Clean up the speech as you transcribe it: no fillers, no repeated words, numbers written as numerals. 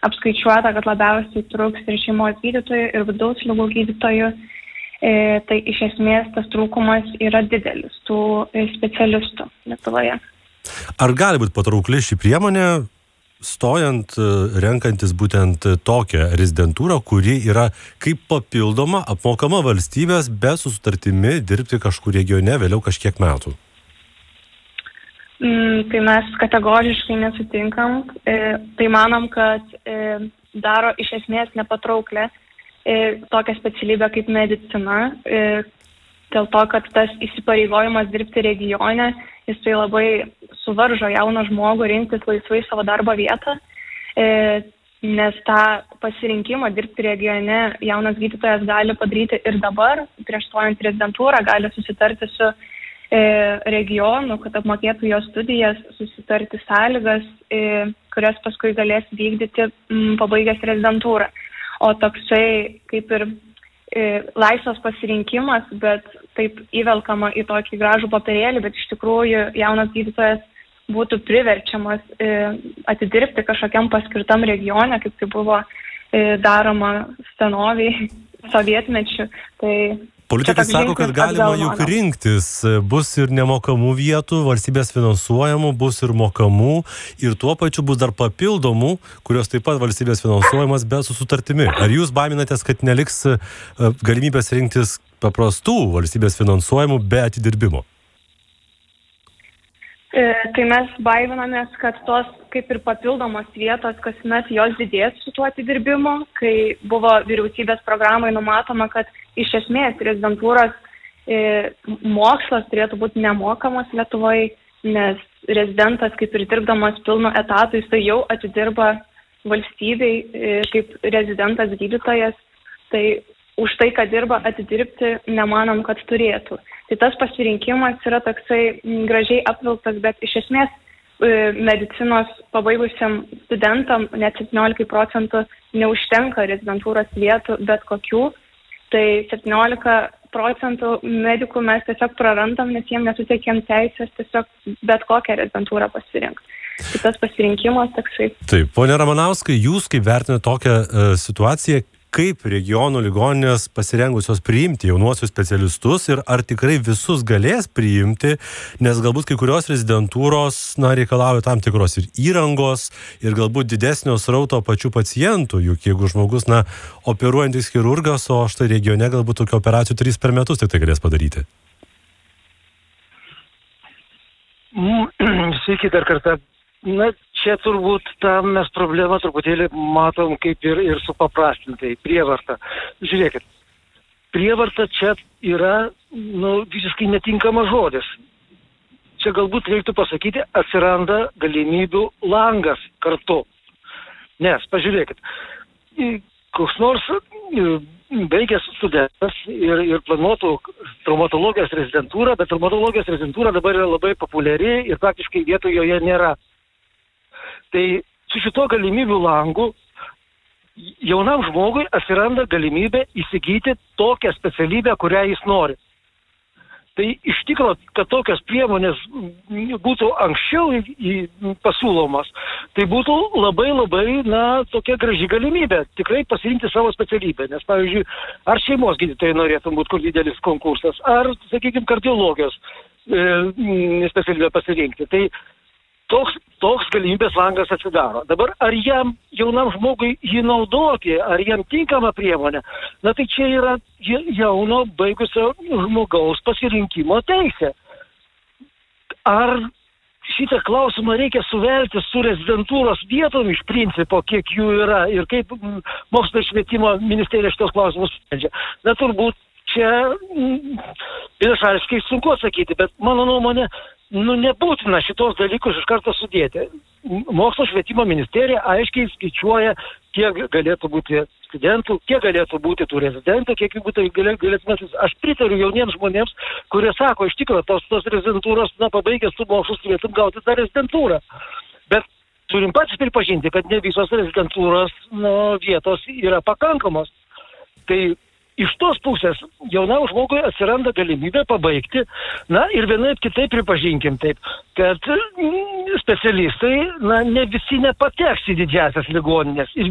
apskaičiuota, kad labiausiai trūks ir šeimos gydytojų, ir vidaus ligų gydytojų. Tai iš esmės tas trūkumas yra didelis tų specialistų Lietuvoje. Ar gali būti patraukli ši priemonė, stojant, renkantis būtent tokią rezidentūrą, kuri yra kaip papildoma, apmokama valstybės, bet su sutartimi dirbti kažkur regione vėliau kažkiek metų? Tai mes kategoriškai nesutinkam. Tai manom, kad daro iš esmės nepatrauklę tokią specialybę kaip medicina, dėl to, kad tas įsipareigojimas dirbti regione, jis tai labai suvaržo jauną žmogų rinktis laisvai savo darbo vietą, nes tą pasirinkimą dirbti regione jaunas gydytojas gali padaryti ir dabar, prieš stojant rezidentūrą, gali susitarti su regionu, kad apmokėtų jo studijas, susitarti sąlygas, kurias paskui galės vykdyti pabaigęs rezidentūrą. O toksai kaip ir laisvas pasirinkimas, bet taip įvelkama į tokį gražų papirėlį, bet iš tikrųjų jaunas gydytojas būtų priverčiamas atidirbti kažkokiam paskirtam regione, kaip tai buvo daroma senoviai, sovietmečiu. Tai politikai sako, kad galima juk rinktis, bus ir nemokamų vietų, valstybės finansuojamų, bus ir mokamų, ir tuo pačiu bus dar papildomų, kurios taip pat valstybės finansuojamas, bet su sutartimi. Ar jūs baiminatės, kad neliks galimybės rinktis paprastų valstybės finansuojamų be atidirbimo? Tai mes baiminamės, kad tos kaip ir papildomos vietos, kasmet jos didės su tuo atidirbimu, kai buvo vyriausybės programai numatoma, kad iš esmės rezidentūros mokslas turėtų būti nemokamas Lietuvoje, nes rezidentas kaip ir dirbdamas pilnu etatu, jis tai jau atidirba valstybei kaip rezidentas gydytojas, tai už tai, kad dirba atidirbti, nemanom, kad turėtų. Tai tas pasirinkimas yra toksai gražiai apvilktas, bet iš esmės medicinos pabaigusiam studentam net 17% neužtenka rezidentūros vietų bet kokių. Tai 17% medikų mes tiesiog prarandam, nes jiem nesuteikėm teisės tiesiog bet kokią rezidentūrą pasirinkti. Tai tas pasirinkimas toksai. Taip, ponia Ramanauskai, jūs kaip vertinate tokią situaciją, kaip regionų ligoninės pasirengusios priimti jaunuosius specialistus ir ar tikrai visus galės priimti, nes galbūt kai kurios rezidentūros reikalauja tam tikros ir įrangos ir galbūt didesnio srauto pačių pacientų, juk jeigu žmogus, operuojantis chirurgas, o štai regione galbūt tokių operacijų 3 per metus tai galės padaryti. Sveiki dar kartą. Čia turbūt tam mes problemą truputėlį matom kaip ir supaprastintai, prievarta. Žiūrėkit, prievarta čia yra visiškai netinkamas žodis. Čia galbūt reiktų pasakyti, atsiranda galimybių langas kartu. Nes, pažiūrėkit, koks nors baigęs studentas ir planuotų traumatologijos rezidentūrą, bet traumatologijos rezidentūra dabar yra labai populiari ir praktiškai vietų joje nėra. Tai su šito galimybių langu jaunam žmogui atsiranda galimybė įsigyti tokią specialybę, kurią jis nori. Tai iš tikrųjų, kad tokios priemonės būtų anksčiau pasiūlomas, tai būtų labai tokia graži galimybė tikrai pasirinkti savo specialybę. Nes, pavyzdžiui, ar šeimos gydytojai norėtų būti kur didelis konkursas, ar, sakykime, kardiologijos specialybę pasirinkti. Tai toks galimybės langas atsidaro. Dabar ar jam jaunam žmogui jį naudoti, ar jam tinkama priemonė, tai čia yra jauno baigusio žmogaus pasirinkimo teisė. Ar šitą klausimą reikia suvelti su rezidentūros vietom iš principo, kiek jų yra ir kaip mokslo ir švietimo ministerija šitos klausimus sprendžia? Turbūt čia vienašališkai sunku atsakyti, bet mano nuomonė, nebūtina šitos dalykus iš karto sudėti. Mokslo švietimo ministerija aiškiai skaičiuoja, kiek galėtų būti studentų, kiek galėtų būti tų rezidentų, kiek jų būtų galėtų. Aš pritariu jauniems žmonėms, kurie sako, iš tikrųjų, tos rezidentūros, pabaigęs tų mokslus turėtum gauti tą rezidentūrą. Bet turim patys pripažinti, kad ne visos rezidentūros vietos yra pakankamos. Tai iš tos pusės jaunam žmogui atsiranda galimybė pabaigti, ir vienaip kitaip pripažinkim taip, kad specialistai, ne visi nepateks į didžiąsias ligoninės. Ir